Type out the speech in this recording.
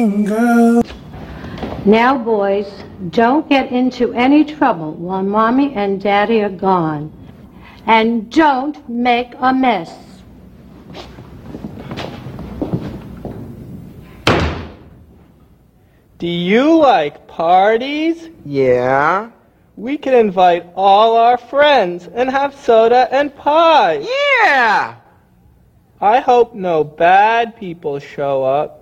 Girl. Now, boys, don't get into any trouble while Mommy and Daddy are gone. And don't make a mess. Do you like parties? Yeah. We can invite all our friends and have soda and pie. Yeah. I hope no bad people show up.